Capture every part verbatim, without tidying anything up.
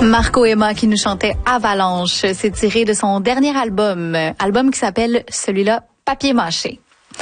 Marco Emma qui nous chantait Avalanche, c'est tiré de son dernier album, album qui s'appelle celui-là Papier mâché.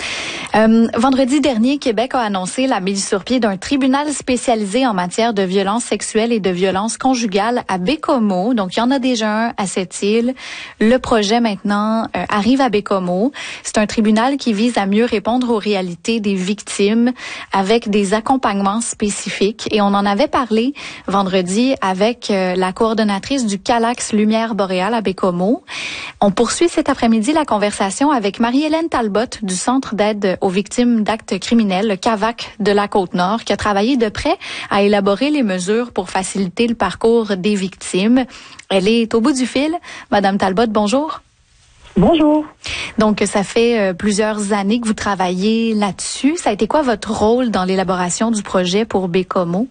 Euh, vendredi dernier, Québec a annoncé la mise sur pied d'un tribunal spécialisé en matière de violences sexuelles et de violences conjugales à Baie-Comeau. Donc, il y en a déjà un à Sept-Îles. Le projet maintenant euh, arrive à Baie-Comeau. C'est un tribunal qui vise à mieux répondre aux réalités des victimes avec des accompagnements spécifiques. Et on en avait parlé vendredi avec euh, la coordonnatrice du Calax Lumière Boréale à Baie-Comeau. On poursuit cet après-midi la conversation avec Marie-Hélène Talbot du Centre d'aide aux victimes d'actes criminels, le C A V A C de la Côte-Nord, qui a travaillé de près à élaborer les mesures pour faciliter le parcours des victimes. Elle est au bout du fil. Madame Talbot, bonjour. Bonjour. Donc, ça fait euh, plusieurs années que vous travaillez là-dessus. Ça a été quoi votre rôle dans l'élaboration du projet pour Baie-Comeau?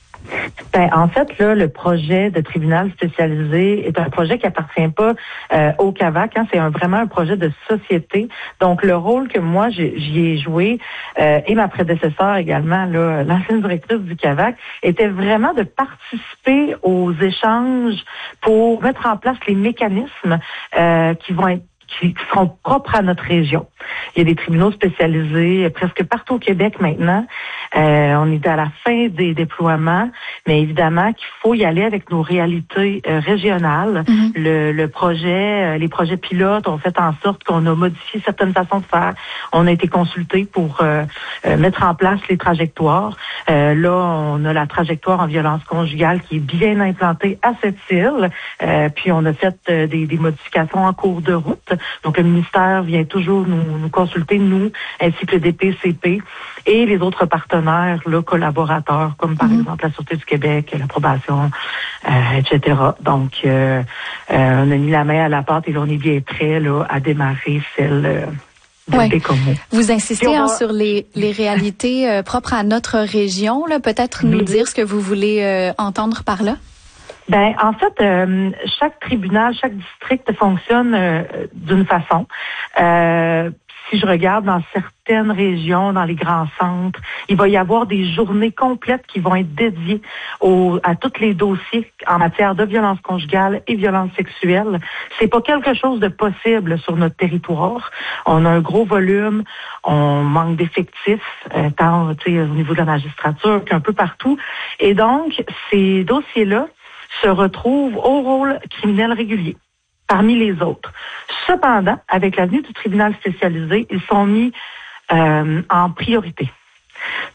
Ben, en fait, là, le projet de tribunal spécialisé est un projet qui appartient pas euh, au C A V A C. Hein, c'est un, vraiment un projet de société. Donc, le rôle que moi, j'ai, j'y ai joué, euh, et ma prédécesseur également, là, l'ancienne directrice du C A V A C, était vraiment de participer aux échanges pour mettre en place les mécanismes euh, qui vont être qui seront propres à notre région. Il y a des tribunaux spécialisés presque partout au Québec maintenant. Euh, on est à la fin des déploiements, mais évidemment qu'il faut y aller avec nos réalités euh, régionales. Mm-hmm. Le, le projet, euh, les projets pilotes ont fait en sorte qu'on a modifié certaines façons de faire. On a été consulté pour euh, euh, mettre en place les trajectoires. Euh, là, on a la trajectoire en violence conjugale qui est bien implantée à Sept-Îles. Euh, puis on a fait euh, des, des modifications en cours de route. Donc, le ministère vient toujours nous, nous consulter, nous, ainsi que le D P C P et les autres partenaires, là, collaborateurs, comme par mmh. exemple la Sûreté du Québec, la probation, euh, et cetera. Donc, euh, euh, on a mis la main à la pâte et là, on est bien prêt là, à démarrer celle euh, de ouais. Baie-Comeau. Vous insistez va... hein, sur les, les réalités euh, propres à notre région. Là. Peut-être oui. nous dire ce que vous voulez euh, entendre par là? Ben, en fait, euh, chaque tribunal, chaque district fonctionne euh, d'une façon. Euh, si je regarde dans certaines régions, dans les grands centres, il va y avoir des journées complètes qui vont être dédiées au, à tous les dossiers en matière de violence conjugale et violence sexuelle. C'est pas quelque chose de possible sur notre territoire. On a un gros volume, on manque d'effectifs, euh, tant tu sais, au niveau de la magistrature qu'un peu partout. Et donc, ces dossiers-là se retrouvent au rôle criminel régulier parmi les autres. Cependant, avec l'avenue du tribunal spécialisé, ils sont mis euh, en priorité.